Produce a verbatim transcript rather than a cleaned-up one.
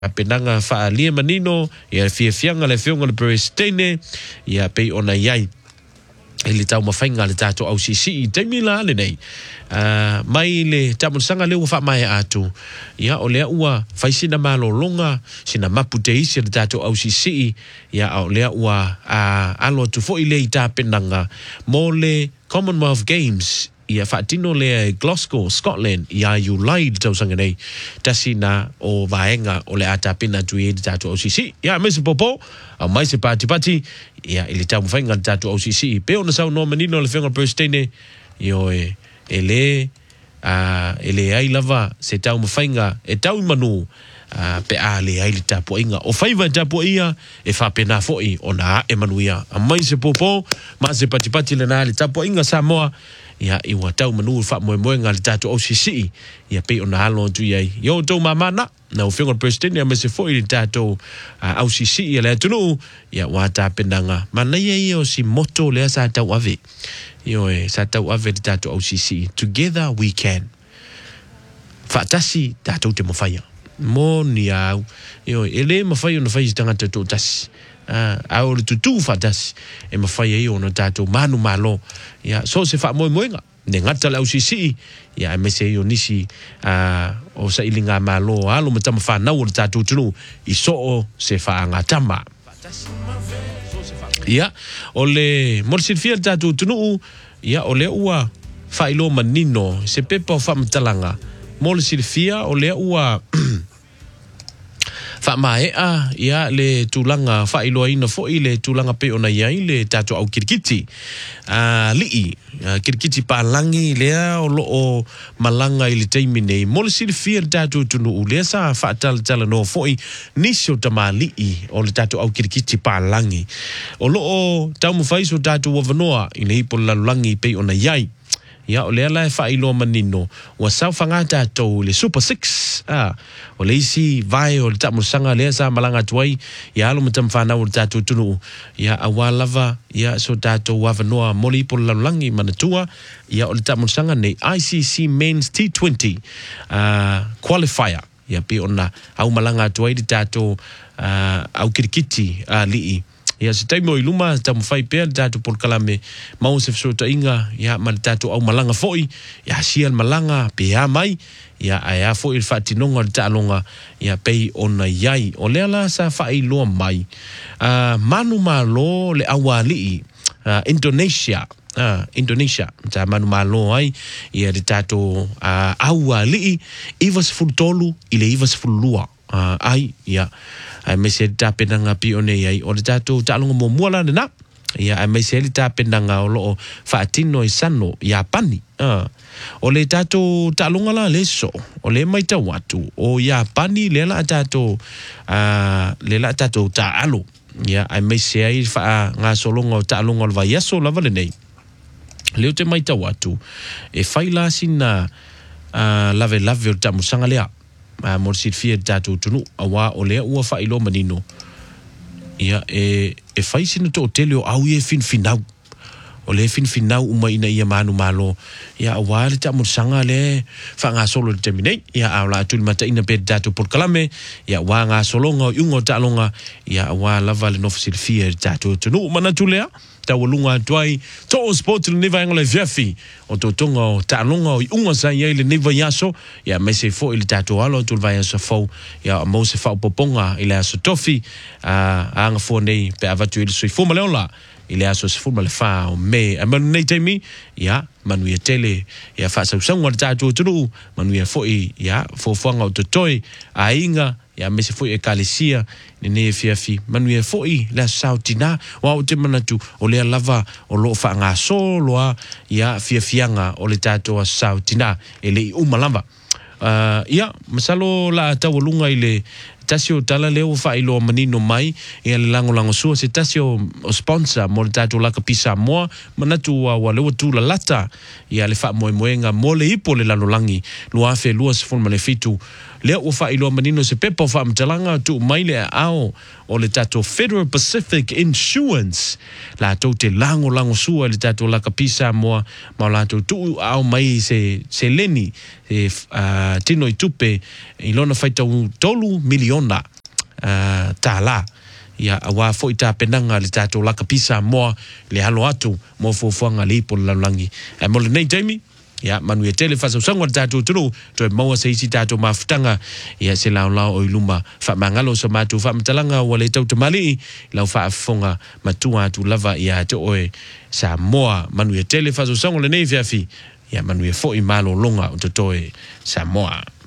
penanga fa lia manino ia fia fianga le fionga le prestene ia pe ona yai ele tau mafainga le tato au sisi te mila le nei uh, mai le tamu sanga le fa mai atu ia o le ua faisina malo longa sina mapute isi le tato au sisi ia o le ua uh, alo tu fo ile ita penanga mo le Commonwealth Games ia fatino le Glasgow, Scotland, ia you lied tau sanga nei tasina o vaenga o le ata pina tui e tatu O C C ia mese popo a mai se pati pati ia ili tau mwhainga tatu O C C pe ona sau no manino le whenga prestene io e ele a ele ai lava se tau mwhainga e tau manu Uh, pe a le ai le tapo inga o faiva tapo ia e fa pena foi ona e manuia a mai se popo ma se pati pati le na le tapo inga Samoa ia i wa tau manu fa mo mo nga le tato O C C ia pe ona halo tu ia yo to mamana na o fingo president ia me se foi le tato uh, O C C ia le tunu ia wa ta penanga mana ia io si moto le sa tau ave yo e sa tau ave le tato O C C together we can fa tasi tato te mo faia mo ni au yo ele ma fai ona fai tanga te to tas ah au le tutu fa tas e ma fai e ona tato manu malo ya so se fa mo moenga ne ngata la O C C ya me se yo nisi ah o sa ilinga malo alo mata ma fa na o tato tunu i so o se fa ngata ma ya ole mo se fia tato tunu ya ole ua fa ilo manino se pepa fa mtalanga mo le silfia o le ua fa mai a ia le tulanga fa ilo ina fo ile tulanga pe ona ia ile tato au kirkiti a li kirkiti pa langi le o lo o malanga ile taimine mo le silfia tato tunu le sa fa tal tal no fo i nisho tamali o le tato au kirkiti pa langi o lo o tamu faiso tato wa vanoa ile ipo la langi pe ona ia ia o le ala e whailo manino wa sau whangata tau le Super Six ah, o le isi vai o le tamusanga lea sa malanga tuai ia alo matam whanau o le tatou tunu ia awa lava ia so tatou wawanoa moli po lalangi manatua ia o le tamusanga nei I C C Men's T twenty uh, qualifier ia pe ona au malanga tuai le tatou uh, au kirikiti uh, lii ia se taimo i luma tamu fai pea tatu por kalame mau se fsota inga ia ma tatu au malanga foi ia sial malanga pea mai ia ia foi il fatinonga talonga ia pei ona yai o lela sa fai lo mai uh, manu malo le awali uh, Indonesia uh, Indonesia ta manu malo ai ia de tatu uh, awali ivas fultolu ile ivas fulua uh, ai ia ai me se ta penanga pi one ai o le tatou talonga mo mola na ia ai me se le ta penanga o lo fatino i sano ia pani ah o le tatou talonga la leso o le mai ta watu o ia pani le la tatou ah le la tatou ta alo ia ai me se ai fa nga solonga o talonga o va yeso la vale nei le te mai ta watu e faila sina ah lave lave o tamusanga lea a uh, morsit fia tatu tunu awa o lea ua whailo manino ia e e whaisina to teleo au e fin finau o le fin finau uma ina ia manu malo ia awa le ta morsanga le wha ngā solo le teminei ia au la atuli mata ina pe tatu por kalame ia wa ngā solonga o iungo talonga ia awa lava le nofosil fia tatu tunu mana tulea tau lunga tuai to sport le neva ngole fiafi o to tonga o talonga o unga sa ia le neva yaso ia me se fo ile tatu alo tu vai so fo ia mo se fa poponga ile aso tofi a anga fo nei pe avatu ile so fo maleola ile aso se fo male fa o me a man nei temi ia manu ia tele ia fa sa usanga tatu tu manu ia fo ia fo fanga o to toi a inga ia me se foi e kalesia ne ne fiafi manu e foi la sautina wa o te manatu o le lava o lo fa nga solo ia fiafianga o le tato a sautina ele umalava uh, ia masalo la tawalunga ile tasio tala leo fa ilo manino mai ia le lango lango sua se tasio o sponsor mo le tato la kapisa mo manatu wa wa le tu la lata ia le fa mo moenga mo le ipo le lalolangi lo afe luas fon male fitu le o fa ilo manino se pepo fa mtalanga tu mai le ao o le tato Federal Pacific Insurance la to te lango lango sua le tato la kapisa mo ma la to tu ao mai se se leni e uh, tino i tupe i lona whaitau tolu miliona uh, tā la. Ia awa fo i tā penanga le tātou laka pisa moa le halo atu mo fuafuanga le ipo laulangi. E mo le nei Jamie, ia manu e tele whasau sangwa le tātou turu, toi maua se isi tātou mafutanga, ia se lau lau o iluma wha mangalo sa mātou wha matalanga wa le tau tamali, lau wha afonga matua atu lava ia te oe sa moa manu e tele whasau sangwa le nei fiafi, ia manu e fo i malo longa o te toe sa moa.